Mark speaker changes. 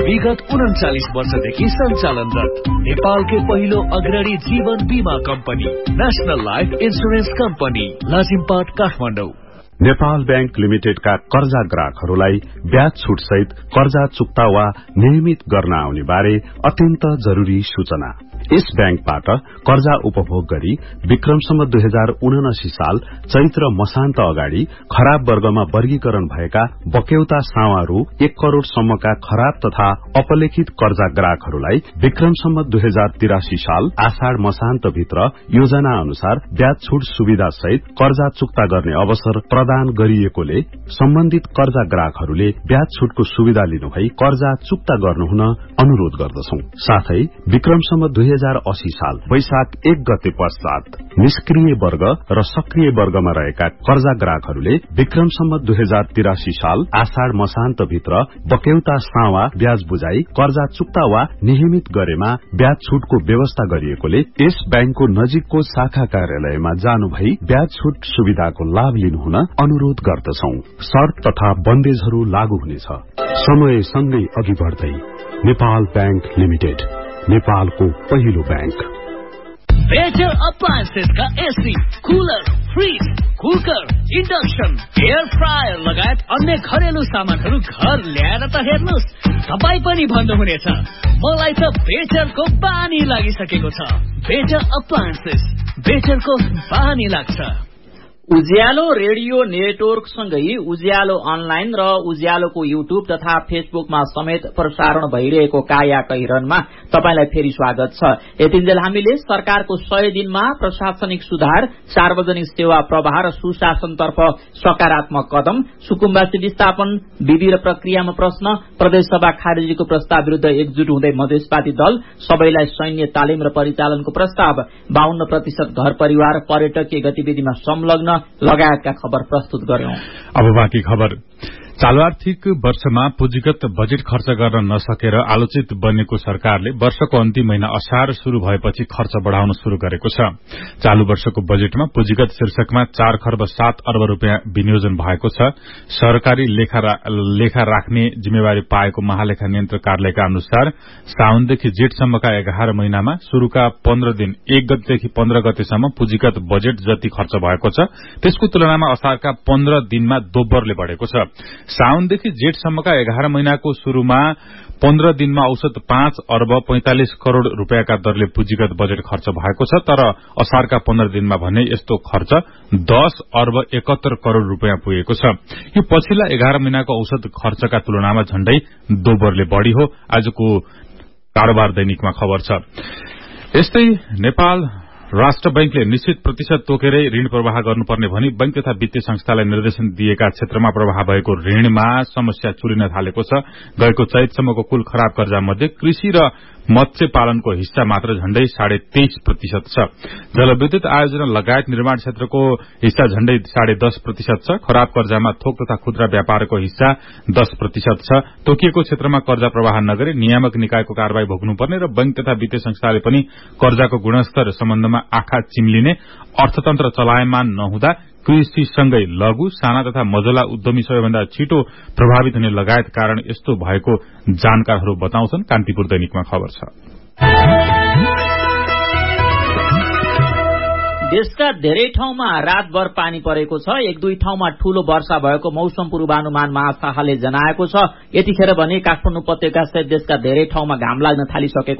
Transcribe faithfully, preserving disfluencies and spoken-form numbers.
Speaker 1: विगत उन्चालिस वर्षदेखि सञ्चालनरत नेपालकै पहिलो अग्रणी जीवन बीमा company national life insurance company Lazimpat Kathmandu.
Speaker 2: Nepal bank लिमिटेडका कर्जा ग्राहकहरूलाई ब्याज छुट सहित कर्जा चुक्ता वा नियमित गर्न आउने बारे अत्यन्त जरूरी सूचना। यस बैंकबाट कर्जा उपभोग गरी विक्रमसम्म दुई हजार उनासी साल चैत्र मसान्त अगाडि खराब वर्गमा वर्गीकरण भएका बक्यौता सावा रु एक करोड़ सम्मका खराब तथा अपलेखित कर्जा ग्राहकहरूलाई विक्रमसम्म दुई हजार तिरासी साल आषाढ़ मसान्त भित्र योजना अनुसार ब्याज छुट सुविधा सहित कर्जा चुक्ता गर्ने अवसर प्रदान गरिएकोले सम्बन्धित कर्जा ग्राहकहरूले ब्याज छुटको सुविधा लिनुभई कर्जा चुक्ता गर्नुहुन अनुरोध गर्दछौं। साथै विक्रमसम्म दुई हजार अस्सी साल वैशाख एक गते पश्चात निष्क्रिय वर्ग र सक्रिय वर्गमा रहेका कर्जा ग्राहकहरूले विक्रमसम्म दुई हजार तिरासी साल आषाढ़ मसान्त भित्र बक्यौता सावा ब्याज बुझाई कर्जा चुक्ता वा नियमित गरेमा ब्याज छुटको व्यवस्था गरिएकोले यस बैंकको नजिकको शाखा कार्यालयमा जानु भई ब्याज छुट सुविधाको लाभ लिनुहुन अनुरोध गर्दछौं। शर्त तथा बन्देजहरू लागू हुनेछ। समय सँगै अघि बढ्दै नेपाल बैंक लिमिटेड, नेपालको पहिलो बैंक।
Speaker 1: बेटर अप्लायन्सेस का AC, cooler, fridge, cooker, induction, air fryer लगायत अन्य घरेलु सामानहरू घर ल्याएर त हेर्नुस्, तपाई पनि भन्नुहुनेछ मलाई त बेटरको बानी लागिसकेको छ। बेटर अप्लायन्सेस, बेटरको बानी लाग्छ।
Speaker 3: उज्यालो रेडियो नेटवर्क सँगै उज्यालो अनलाइन र उज्यालोको युट्युब तथा फेसबुकमा समेत प्रसारण भइरहेको काया कैरनमा तपाईलाई फेरि स्वागत छ। यतिन्जेल हामीले सरकारको सय दिनमा प्रशासनिक सुधार, सार्वजनिक सेवा प्रवाह र सुशासनतर्फ सकारात्मक कदम, सुकुम्बासी विस्थापन, विधि र प्रक्रियामा प्रश्न, प्रदेशसभा खारेजीको प्रस्ताव विरूद्ध एकजुट हुँदै मधेसवादी दल, सबैलाई सैन्य तालिम र परिचालनको प्रस्ताव, बाहन्न प्रतिशत घर परिवार पर्यटकीय गतिविधिमा संलग्न लगायतका खबर प्रस्तुत गर्यौं।
Speaker 4: अब बाँकी खबर। चालू आर्थिक वर्षमा पुँजीगत बजेट खर्च गर्न नसकेर आलोचित बनेको सरकारले वर्षको अन्तिम महिना असार शुरू भएपछि खर्च बढ़ाउन शुरू गरेको छ। चालू वर्षको बजेटमा पुँजीगत शीर्षकमा चार खर्ब सात अर्ब रूपियाँ विनियोजन भएको छ। सरकारी लेखा, रा, लेखा राख्ने जिम्मेवारी पाएको महालेखा नियन्त्रक कार्यालयका अनुसार साउनदेखि जेठसम्मका एघार महिनामा शुरूका पन्ध्र दिन एक गतेदेखि पन्ध्र गतेसम्म पुँजीगत बजेट जति खर्च भएको छ त्यसको तुलनामा असारका पन्ध्र दिनमा दोब्बरले बढ़ेको छ। साउनदेखि जेठसम्मका एघार महिनाको शुरूमा पन्ध्र दिनमा औसत पाँच अर्ब पैंतालिस करोड़ रूपियाँका दरले पुँजीगत बजेट खर्च भएको छ, तर असारका पन्ध्र दिनमा भने यस्तो खर्च दस अर्ब एकहत्तर करोड़ रूपियाँ पुगेको छ। यो पछिल्ला एघार महिनाको औसत खर्चका तुलनामा झण्डै दोब्बरले बढ़ी हो। आजको कारोबार दैनिकमा खबर छ। यस्तै नेपाल राष्ट्र बैंकले निश्चित प्रतिशत तोकेरै ऋण प्रवाह गर्नुपर्ने भनी बैंक तथा वित्तीय संस्थालाई निर्देशन दिएका क्षेत्रमा प्रवाह भएको ऋणमा समस्या चुरिन थालेको छ। गएको चैतसम्मको कुल खराब कर्जा मध्ये कृषि र मत्स्य पालनको हिस्सा मात्र झण्डै साढे तेइस प्रतिशत छ। जलविद्युत आयोजना लगायत निर्माण क्षेत्रको हिस्सा झण्डै साढे दस प्रतिशत छ। खराब कर्जामा थोक तथा खुद्रा व्यापारको हिस्सा दस प्रतिशत छ। तोकिएको क्षेत्रमा कर्जा प्रवाह नगरी नियामक निकायको कार्यवाही भोग्नुपर्ने र बैंक तथा वित्तीय संस्थाले पनि कर्जाको गुणस्तर सम्बन्धमा आँखा चिम्लिने, अर्थतन्त्र चलायमान नहुँदा कृषिसँगै लघु, साना तथा मझौला उद्यमी सबैभन्दा छिटो प्रभावित हुने लगायत कारण यस्तो भएको जानकारहरू बताउँछन्। कान्तिपुर दैनिकमा खबर छ।
Speaker 3: देशका धेरै ठाउँमा रातभर पानी परेको छ। एक दुई ठाउँमा ठूलो वर्षा भएको मौसम पूर्वानुमान महाशाखाले जनाएको छ। यतिखेर भने काठमाडौँ उपत्यका सहित देशका धेरै ठाउँमा घाम लाग्न थालिसकेको